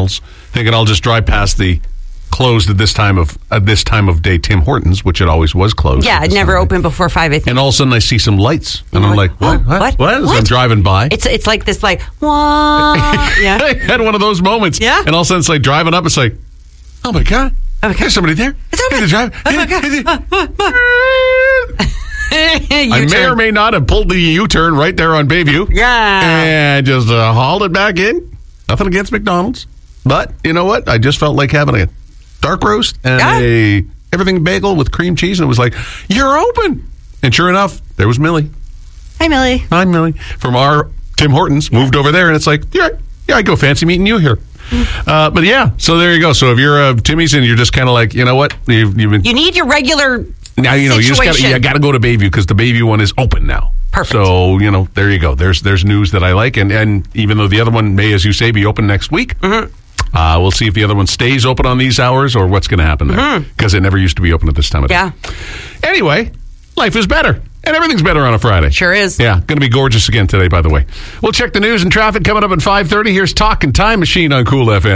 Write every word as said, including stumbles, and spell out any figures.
McDonald's, thinking I'll just drive past the closed at this time of at this time of day Tim Hortons, which it always was closed. Yeah, it never opened before five. I think. And all of a sudden, I see some lights, and I'm like, "What? What? What? What?" As What? I'm driving by, It's it's like this, like wah. Yeah, I had one of those moments. Yeah. And all of a sudden, it's like driving up. It's like, "Oh my god, Oh my God. there's somebody there. It's open. There's a driver. Oh my God. I may or may not have pulled the U-turn right there on Bayview. Yeah. And just uh, hauled it back in. Nothing against McDonald's. But you know what? I just felt like having a dark roast and Yeah. a everything bagel with cream cheese. And it was like, you're open. And sure enough, there was Millie. Hi, Millie. Hi, Millie. From our Tim Hortons, moved over there. And it's like, yeah, yeah, I go fancy meeting you here. Uh, but yeah, so there you go. So if you're uh, Timmy's and you're just kind of like, you know what? You've, you've been... You need your regular Now, you know, situation. you just gotta, you gotta go to Bayview because the Bayview one is open now. Perfect. So, you know, there you go. There's there's news that I like. And, and even though the other one may, as you say, be open next week, Mm-hmm. uh, we'll see if the other one stays open on these hours or what's going to happen there. Because it never used to be open at this time of Yeah. day. Anyway, life is better. And everything's better on a Friday. Sure is. Yeah, going to be gorgeous again today, by the way. We'll check the news and traffic coming up at five thirty. Here's Talk and Time Machine on Cool F M.